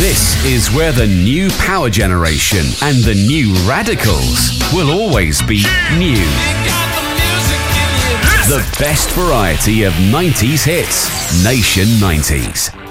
This is where the new power generation and the new radicals will always be new. The best variety of 90s hits, Nation 90s.